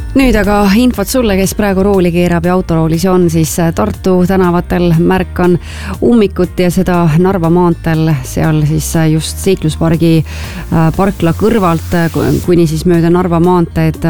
Nüüd aga infot sulle, kes praegu rooli keerab ja autoroolis on, siis Tartu tänavatel märkan ummikut ja seda Narva maanteel, seal siis just seikluspargi parkla kõrvalt kuni siis mööda Narva maanteed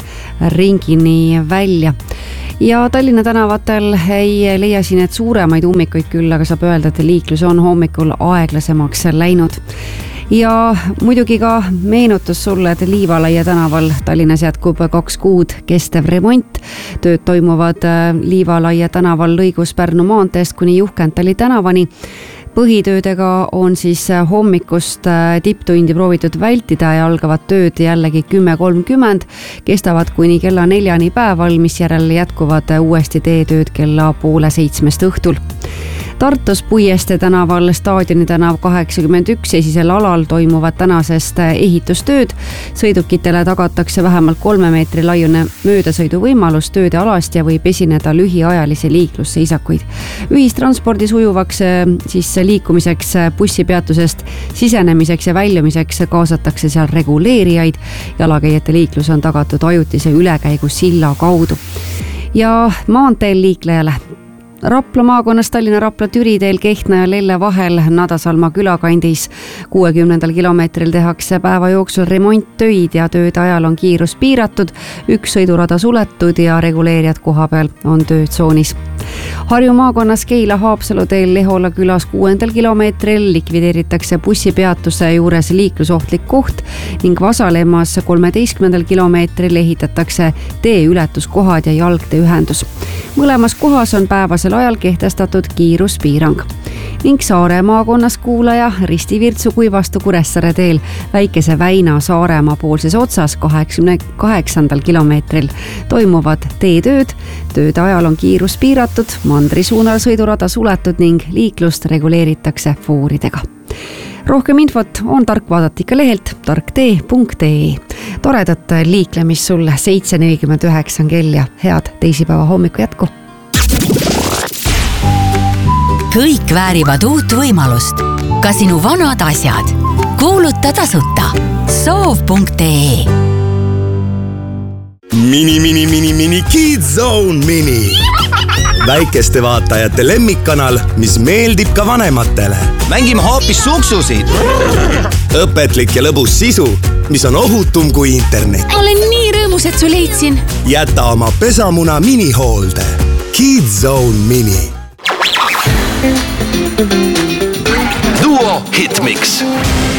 ringini välja. Ja Tallinna tänavatel ei leia siin et suuremaid ummikuid küll, aga saab öelda, et liiklus on hommikul aeglasemaks läinud. Ja muidugi ka meenutus sulle, et Liivalaia tänaval Tallinnas jätkub 2 kuud kestev remont. Tööd toimuvad Liivalaia tänaval lõigus Pärnu maanteest kuni Juhkentali tänavani. Põhitöödega on siis hommikust tipptundi proovitud vältida ja algavad tööd jällegi 10.30, kestavad kuni kella 4 päeval, mis järel jätkuvad uuesti teetööd kella 6:30 õhtul. Tartus Puiestee tänaval Staadioni tänav 81 esisel alal toimuvad tänasest ehitustööd. Sõidukitele tagatakse vähemalt 3 meetri laiune möödasõiduvõimalus tööde alast ja võib esineda lühiajalisi liiklusseisakuid. Ühistranspordi sujuvaks siis liikumiseks bussipeatusest sisenemiseks ja väljumiseks kaasatakse seal reguleerijaid. Jalakäijate liiklus on tagatud ajutise ülekäigu silla kaudu. Ja maanteel liiklejale Rapla maakonnas Tallinna-Rapla Türiteel Kehtna ja Lelle vahel Nadasalma külakandis 60. kilomeetril tehakse päeva jooksul remonttöid ja tööde ajal on kiirus piiratud, 1 sõidurada suletud ja reguleerijad koha peal on töötsoonis. Harju maakonnas Keila Haapsalu teel Lehola külas 6. kilomeetril likvideeritakse bussipeatuse juures liiklusohtlik koht ning Vasalemmas 13. kilomeetril ehitatakse teeületuskohad ja jalgteeühendus. Mõlemas kohas on päevasel ajal kehtestatud kiiruspiirang. Ning Saare maakonnas kuulaja Risti-Virtsu Kuivastu Kuressaare teel Väikese Väina Saaremaa poolses otsas 88. kilomeetril toimuvad teetööd. Tööde ajal on kiirus piiratud, mandri suunal sõidurada suletud ning liiklust reguleeritakse fooridega. Rohkem infot on tark vaadata ikka lehelt tarktee.ee. Toredat liiklemist sulle 7.49 kell ja head teisipäeva hommiku jätku. Kõik väärivad uut võimalust. Ka sinu vanad asjad. Kuuluta tasuta. Soov.ee. Mini Kids Zone Mini. Väikeste vaatajate lemmikkanal, mis meeldib ka vanematele. Mängime hoopis suksusid. Õpetlik ja lõbus sisu, mis on ohutum kui internet. Olen nii rõõmus, et su leidsin. Jäta oma pesamuna minihoolde. Kids Zone Mini. Duo Hitmix.